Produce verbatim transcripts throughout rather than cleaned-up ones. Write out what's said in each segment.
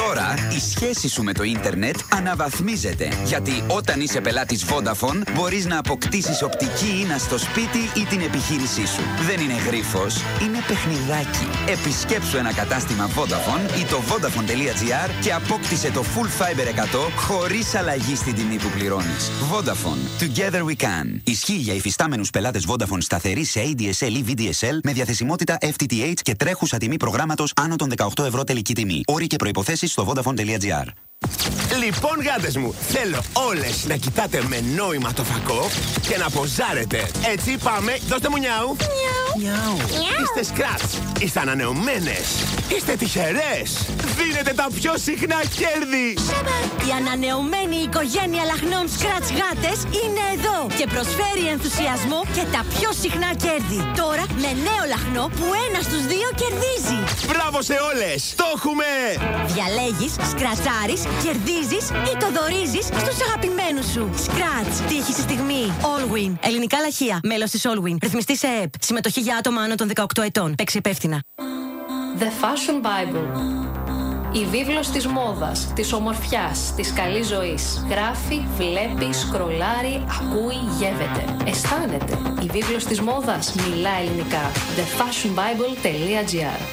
Τώρα η σχέση σου με το ίντερνετ αναβαθμίζεται. Γιατί όταν είσαι πελάτης Vodafone μπορείς να αποκτήσεις οπτική ίνα στο σπίτι ή την επιχείρησή σου. Δεν είναι γρίφος, είναι παιχνιδάκι. Επισκέψου ένα κατάστημα Vodafone ή το vodafone.gr και απόκτησε το Full Fiber εκατό χωρίς αλλαγή στην τιμή που πληρώνεις. Vodafone. Together we can. Ισχύει για υφιστάμενους πελάτες Vodafone σταθερή σε έι ντι ες ελ ή βι ντι ες ελ με διαθεσιμότητα εφ τι τι έιτς και τρέχουσα τιμή προγράμματος άνω των δεκαοκτώ ευρώ τελική τιμή. Όροι και προϋποθέσεις στο vodafone.gr. Λοιπόν, γάτες μου, θέλω όλες να κοιτάτε με νόημα το φακό και να ποζάρετε. Έτσι, πάμε. Δώστε μου νιάου. Νιάου. Είστε σκράτς. Είστε ανανεωμένες. Είστε τυχερές. Δίνετε τα πιο συχνά κέρδη. Η ανανεωμένη οικογένεια λαχνών Scratch γάτες είναι εδώ και προσφέρει ενθουσιασμό και τα πιο συχνά κέρδη. Τώρα με νέο λαχνό που ένα στους δύο κερδίζει. Μπράβο σε όλες. Το έχουμε. Διαλέγεις, σκρατσάρεις, κερδίζεις ή το δωρίζεις στους αγαπημένους σου. Scratch. Τύχη στη στιγμή. Allwin. Ελληνικά λαχεία. Μέλος της Allwin. Ρυθμιστή σε ΕΕΠ. Συμμετοχή για άτομα άνω των δεκαοκτώ ετών. Παίξε υπεύθυνα. The Fashion Bible. Η βίβλος της μόδας, της ομορφιάς, της καλής ζωής. Γράφει, βλέπει, σκρολάρει, ακούει, γεύεται. Αισθάνεται. Η βίβλος της μόδας μιλά ελληνικά. the fashion bible τελεία gr.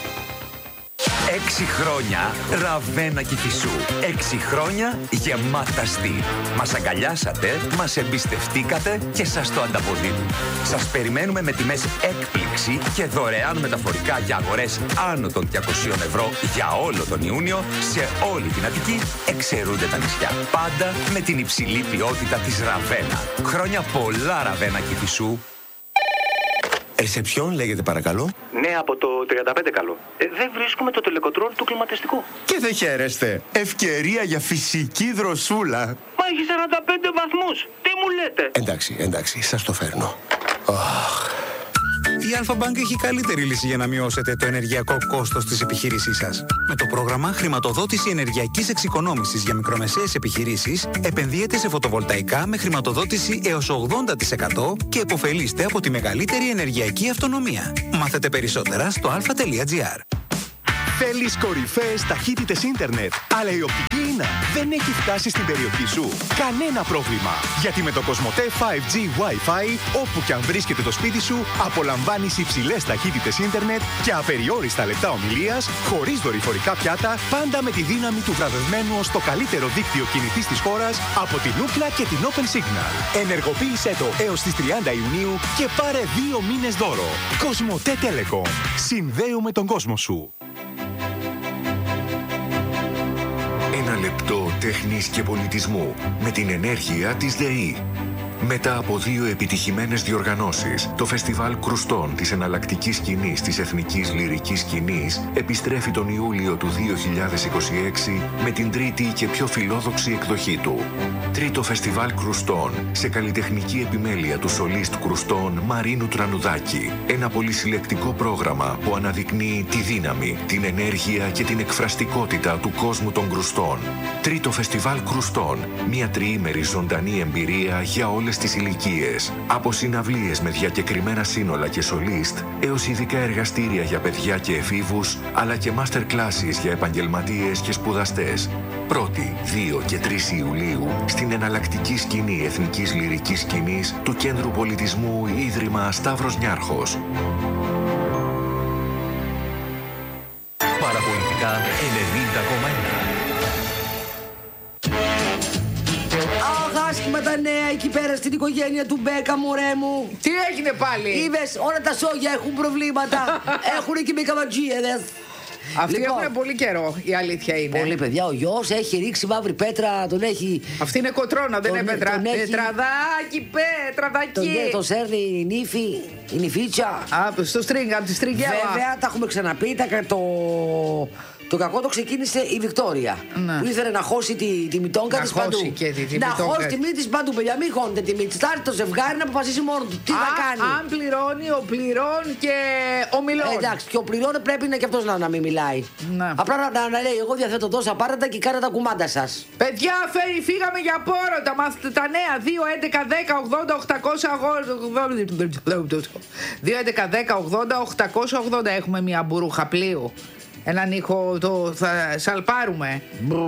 Έξι χρόνια Ραβένα Κηφισού. Έξι χρόνια γεμάτα στυλ. Μας αγκαλιάσατε, μας εμπιστευτήκατε και σας το ανταποδίδουμε. Σας περιμένουμε με τιμές έκπληξη και δωρεάν μεταφορικά για αγορές άνω των διακοσίων ευρώ για όλο τον Ιούνιο σε όλη την Αττική, εξαιρούνται τα νησιά. Πάντα με την υψηλή ποιότητα της Ραβένα. Χρόνια πολλά Ραβένα Κηφισού. Ε, σε ποιον λέγεται παρακαλώ? Ναι, από το τριάντα πέντε καλό. Ε, δεν βρίσκουμε το τελεκοτρόλ του κλιματιστικού. Και δεν χαίρεστε. Ευκαιρία για φυσική δροσούλα. Μα έχει σαράντα πέντε βαθμούς. Τι μου λέτε? Εντάξει, εντάξει, σας το φέρνω. Oh. Η Alpha-Bank έχει καλύτερη λύση για να μειώσετε το ενεργειακό κόστος της επιχείρησής σας. Με το πρόγραμμα Χρηματοδότηση Ενεργειακής Εξοικονόμησης για μικρομεσαίες επιχειρήσεις, επενδύετε σε φωτοβολταϊκά με χρηματοδότηση έως ογδόντα τοις εκατό και επωφελείστε από τη μεγαλύτερη ενεργειακή αυτονομία. Μάθετε περισσότερα στο αλφα.gr. Θέλεις κορυφαίες ταχύτητες ίντερνετ, αλλά η οπτική ίνα δεν έχει φτάσει στην περιοχή σου? Κανένα πρόβλημα, γιατί με το Κοσμοτέ φάιβ τζι Wi-Fi, όπου και αν βρίσκεται το σπίτι σου, απολαμβάνεις υψηλές ταχύτητες ίντερνετ και απεριόριστα λεπτά ομιλίας, χωρίς δορυφορικά πιάτα, πάντα με τη δύναμη του βραβευμένου ως το καλύτερο δίκτυο κινητής της χώρας από την Ookla και την Open Signal. Ενεργοποίησέ το έως τις τριάντα Ιουνίου και πάρε δύο μήνες δώρο. Κοσμοτέ Telecom. Συνδέουμε τον κόσμο σου. Ένα λεπτό τέχνης και πολιτισμού με την ενέργεια της ΔΕΗ. Μετά από δύο επιτυχημένες διοργανώσεις, το Φεστιβάλ Κρουστών της εναλλακτικής σκηνής της Εθνικής Λυρικής Σκηνής επιστρέφει τον Ιούλιο του δύο χιλιάδες είκοσι έξι με την τρίτη και πιο φιλόδοξη εκδοχή του. Τρίτο Φεστιβάλ Κρουστών, σε καλλιτεχνική επιμέλεια του σολίστ Κρουστών Μαρίνου Τρανουδάκη. Ένα πολυσυλλεκτικό πρόγραμμα που αναδεικνύει τη δύναμη, την ενέργεια και την εκφραστικότητα του κόσμου των Κρουστών. Τρίτο Φεστιβάλ Κρουστών, μια τριήμερη ζωντανή εμπειρία για όλες τις ηλικίες. Από συναυλίες με διακεκριμένα σύνολα και σολίστ, έως ειδικά εργαστήρια για παιδιά και εφήβους, αλλά και master classes για επαγγελματίες και σπουδαστές. πρώτη, δύο και τρεις Ιουλίου, στην εναλλακτική σκηνή Εθνικής Λυρικής Σκηνής του Κέντρου Πολιτισμού Ίδρυμα Σταύρος Νιάρχος. Παραπολιτικά ενενήντα κόμμα ένα. Με τα νέα εκεί πέρα στην οικογένεια του Μπέκα, μωρέ μου. Τι έγινε πάλι? Είδες, όλα τα σόγια έχουν προβλήματα. Έχουν και μικαματζίεδες. Αυτοί Λοιπόν, έχουν πολύ καιρό, η αλήθεια είναι. Πολύ, παιδιά. Ο γιος έχει ρίξει μαύρη πέτρα, τον έχει. Αυτή είναι κοτρώνα, δεν τον, είναι πέτρα. Τον έχει... Πετραδάκι, πέτραδάκι. Τον, τον σέρνει η νύφη, η νυφίτσα. Α, στο στρίγγ, από τη στριγγέλα. Βέβαια, τα έχουμε ξαναπεί. Τα, το, το κακό το ξεκίνησε η Βικτόρια. Ναι. Που ήθελε να χώσει τη, τη μητόγκα της παντού. Και τη, τη να χώσει τη μύτη της παντού, παιδιά. Μην χώνετε τη μύτη. Θα έρθει το ζευγάρι να αποφασίσει μόνο του. Τι Α, θα κάνει. Αν πληρώνει, ο πληρών και ο μιλών. Ε, εντάξει, και ο πληρών πρέπει να και αυτός να, να μην μιλάει. Ναι. Απλά να, να, να λέει: εγώ διαθέτω τόσα πάρετε και κάνετε τα κουμάντα σας. Παιδιά, φέρει, φύγαμε για πόρο. Μάθετε τα νέα. δύο έντεκα δέκα ογδόντα οκτακόσια ογδόντα. δύο έντεκα δέκα ογδόντα οκτακόσια ογδόντα. Έχουμε μια μπουρούχα πλοίου. έναν ήχο, το θα σαλπάρουμε.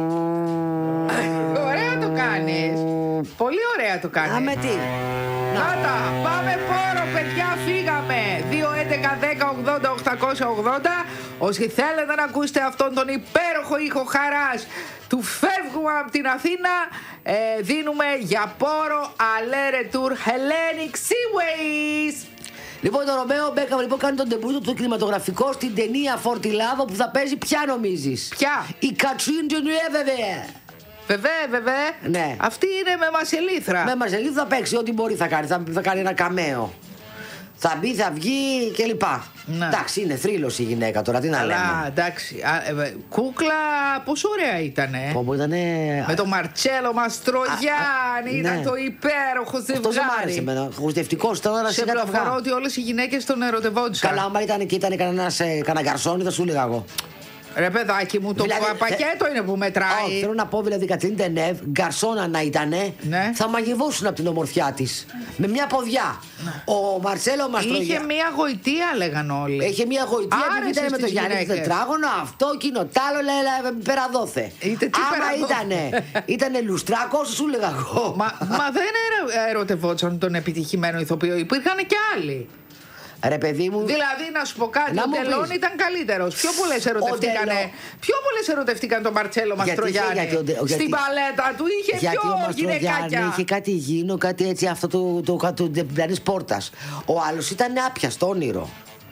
Ωραία το κάνεις. Πολύ ωραία το κάνεις. Α, με τι. Κάτα, πάμε φόρο, παιδιά, φύγαμε. δύο έντεκα δέκα ογδόντα οκτακόσια ογδόντα. Όσοι θέλετε να ακούσετε αυτόν τον υπέροχο ήχο χαράς του φεύγουμε από την Αθήνα, ε, δίνουμε για πόρο Αλέρε Tour Hellenic Seaways. Λοιπόν, το Ρωμαίο Μπέκαμ λοιπόν κάνει τον ντεμπούτο του κινηματογραφικό στην ταινία Φορτιλάδο που θα παίζει. Ποια νομίζεις? Ποια? Η Κατσίν Τζενουέ, βέβαια. Βέβαια, βέβαια. Ναι. Αυτή είναι με Μασελήθρα. Με Μασελήθρα θα παίξει ό,τι μπορεί θα κάνει. Θα, θα κάνει ένα καμέο. Θα μπει, θα βγει κλπ. Ναι. Εντάξει, είναι θρύλος η γυναίκα τώρα, τι να λέμε. Αλλά εντάξει. Α, ε, κούκλα, πόσο ωραία ήτανε. Πω, ήτανε... Με τον Μαρτσέλο Μαστρογιάννη. Ήταν ναι. το υπέροχο ζευγάρι. Αυτό δεν μ' άρεσε εμένα. Χουστευτικός τώρα. Σε πληροφορώ ότι όλες οι γυναίκες τον ερωτευόντουσαν. Καλά, άμα ήταν και ήταν κανένας κανένα γκαρσόνι, θα σου έλεγα εγώ. Ρε παιδάκι μου, το δηλαδή, πακέτο θε... είναι που μετράει. Oh, θέλω να πω δηλαδή η Κατρίν Ντενεύ, γκαρσόνα να ήτανε, ναι. θα μαγευούσουν από την ομορφιά της. Με μια ποδιά. Ναι. Ο Μαρσέλο Μαστρογιάννη. Είχε μια γοητεία, λέγαν όλοι. Είχε μια γοητεία που ήταν με το Γιάννη το τετράγωνο, αυτό εκείνο τ' άλλο, λέει πέρα δόθε. Άμα ήτανε, ήτανε λουστράκο, σου έλεγα εγώ. Μα, μα δεν ερωτευόντουσαν τον επιτυχημένο ηθοποιό, υπήρχαν και άλλοι. Ρε παιδί μου. Δηλαδή, να σου πω κάτι, να ο Ντελόν ήταν καλύτερος. Πιο πολλές ερωτευτήκαν. Πιο πολλές ερωτευτήκαν τον Μαρτσέλο Μαστρογιάννη. Στην παλέτα του είχε γιατί πιο ο Μαστρογιάννη είχε κάτι γίνο, κάτι έτσι, αυτό του Ντεμπλάνης Πόρτας. Ο άλλος ήταν άπιαστο όνειρο.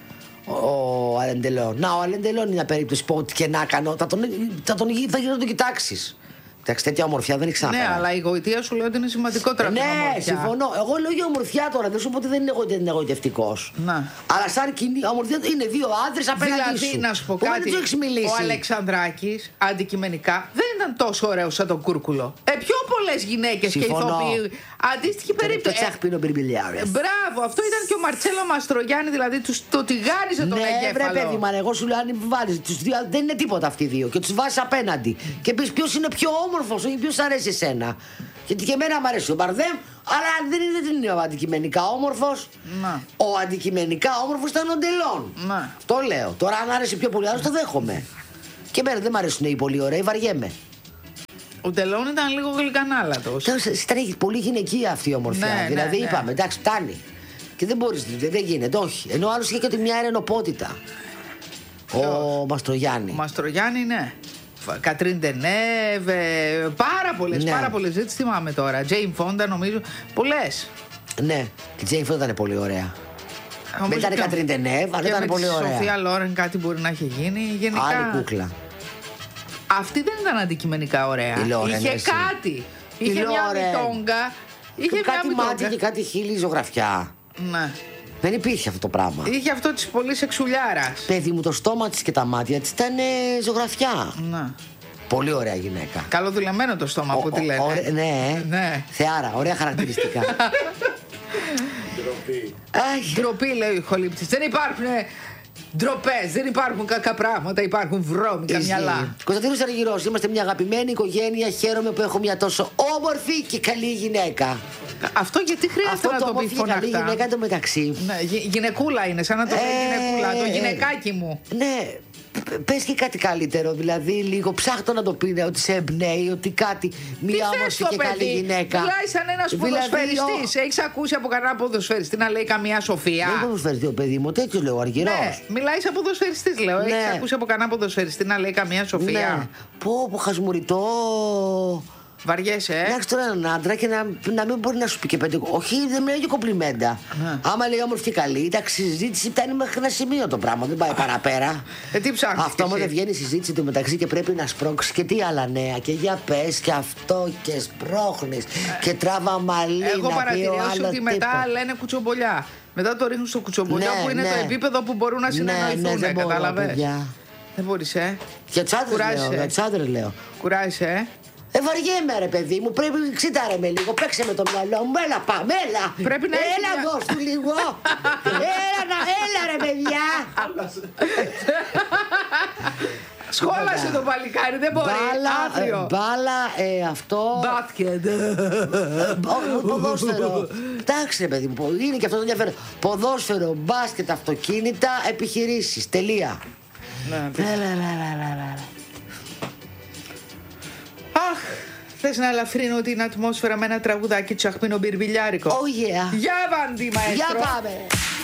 Ο Αλέν Ντελόν. Να, ο Αλέν Ντελόν είναι μια περίπτωση που ό,τι και να κάνω, θα τον θα γύρω να τον κοιτάξει. Εντάξει, τέτοια ομορφιά δεν έχει ξανά. Ναι, αλλά η γοητεία σου λέει ότι είναι σημαντικότερα από την ομορφιά. Ναι, συμφωνώ. Εγώ λέω για ομορφιά τώρα. Δεν σου πω ότι δεν είναι εγωιτευτικός. Αλλά σαν κοινή ομορφιά είναι δύο άντρες απέναντι σου. Δηλαδή, να σου πω κάτι. Ο Αλεξανδράκης αντικειμενικά δεν ήταν τόσο ωραίο σαν τον Κούρκουλο. Ε, πιο πολλές γυναίκες και ηθοποιοί. Αντίστοιχη περίπτωση. Ε, μπράβο, αυτό ήταν και ο Μαρτσέλο Μαστρογιάννη, δηλαδή το τηγάνιζε τον εγκέφαλο. Ναι, βρε παιδί, μα εγώ σου λέω αν βάλει του δύο, δεν είναι τίποτα αυτοί οι δύο. Και του βάζει απέναντι. Και πει ποιο είναι πιο όμορφος ή ποιο αρέσει εσένα. Γιατί και εμένα μου αρέσει ο Μπαρδέμ, αλλά δεν είναι, δεν είναι ο αντικειμενικά όμορφος. Ο αντικειμενικά όμορφος ήταν ο Ντελόν. Το λέω. Τώρα, αν άρεσε πιο πολύ άλλο, το δέχομαι. Και εμένα δεν μου αρέσουν οι πολύ ωραίοι, βαριέμαι. Ο Ντελόν ήταν λίγο γλυκανάλατος. Ήταν πολύ γυναικεία αυτή η ομορφιά. Ναι, δηλαδή ναι, ναι. είπαμε, εντάξει, φτάνει. Και δεν μπορεί, δεν γίνεται, όχι. Ενώ ο άλλο είχε και μια ερενοπότητα. Ο Μαστρογιάννη. Ο Μαστρογιάννη, ναι. Κατρίν Ντενεύ, πάρα πολλές, ναι. πάρα πολλές. Δεν τις θυμάμαι τώρα. Τζέιν Φόντα, νομίζω. Πολλές. Ναι, και η Τζέιν Φόντα ήταν πολύ ωραία. Δεν ήταν η Κατρίν Ντενεύ, αλλά ήταν πολύ ωραία. Η Σοφία Λόρεν κάτι μπορεί να έχει γίνει. Γενικά. Άλλη κούκλα. Αυτή δεν ήταν αντικειμενικά ωραία. Λόρεν, είχε εσύ. κάτι. Είχε μια μητόγκα. Είχε κάτι μια μάτια και κάτι χείλη ζωγραφιά. Ναι. Δεν υπήρχε αυτό το πράγμα. Είχε αυτό της πολύ σεξουλιάρας. Παιδί μου, το στόμα της και τα μάτια της ήταν ε, ζωγραφιά. Ναι. Πολύ ωραία γυναίκα. Καλοδουλεμένο το στόμα που τη λένε. Ωρα, ναι, ναι. Θεάρα, ωραία χαρακτηριστικά. Ντροπή. Ντροπή, λέει ο Χολύπτης. Δεν υπάρχουν ντροπές, δεν υπάρχουν κακά πράγματα, υπάρχουν βρώμικα μυαλά. Κωνσταντίνος Αργυρός, είμαστε μια αγαπημένη οικογένεια. Χαίρομαι που έχω μια τόσο όμορφη και καλή γυναίκα. Αυτό γιατί χρειάζεται αυτό να το, το πει φωναχτά. Αυτό το καλή γυναίκα το μεταξύ. Ναι, γυ, γυναικούλα είναι, σαν να το πει ε, γυναικούλα, το γυναικάκι μου. Ναι. Πες και κάτι καλύτερο, δηλαδή λίγο ψάχτω να το πει ότι σε εμπνέει, ότι κάτι μια όμορφη και παιδί, καλή γυναίκα. Μιλάει σαν ένας ποδοσφαιριστής. Δηλαδή, έχεις ακούσει από κανένα ποδοσφαιριστή να λέει καμία σοφία? Δεν ποδοσφαιριστή ο παιδί μου, τέτοιο λέω, Αργυρός. Ναι, μιλάει σαν ποδοσφαιριστής, λέω. Ναι. Έχεις ακούσει από κανένα ποδοσφαιριστή να λέει καμία σοφία? Ναι. Πω, πω, χασμουριτό. Βαριέσαι, ε. Εντάξει τώρα έναν άντρα και να, να μην μπορεί να σου πει και πέντε. Όχι, δεν μιλάει για κομπλιμέντα. Ναι. Άμα λέει όμορφη και καλή, εντάξει, η συζήτηση φτάνει μέχρι ένα σημείο το πράγμα. Δεν πάει παραπέρα. Ε, τι ψάχνεις? Αυτό όμω δεν βγαίνει η συζήτηση του μεταξύ και πρέπει να σπρώξει και τι άλλα νέα. Και για πε και αυτό και σπρώχνει. Ε. Και τράβα μαλλί. Έχω παρατηρήσει ότι μετά λένε κουτσομπολιά. Μετά το ρίχνουν στο κουτσομπολιά, ναι, που είναι ναι. το επίπεδο που μπορούν να συνεννοηθούν. Ναι, ναι, κατάλαβες? Δεν μπορεί, ε. Για του άντρε λέω. Κουράζεσαι, ε. Ε, βαριέμαι ρε παιδί μου, πρέπει ξητάρε με λίγο, παίξε με το μυαλό μου, έλα πάμε, έλα. Πρέπει να έλα μια... δώσ' του λίγο, έλα, να, έλα ρε παιδιά. Σχόλασε το παλικάρι, δεν μπορεί, άθριο. Μπάλα, ε, αυτό. Μπάσκετ. Ποδόσφαιρο. Εντάξει ρε παιδί μου, είναι και αυτό το ενδιαφέρον. Ποδόσφαιρο, μπάσκετ, αυτοκίνητα, επιχειρήσεις, τελεία. Αχ, θες να ελαφρύνω την ατμόσφαιρα με ένα τραγουδάκι τσαχπίνο μπιρμπιλιάρικο? Oh yeah. Για βάντι, μαέστρο. Για πάμε.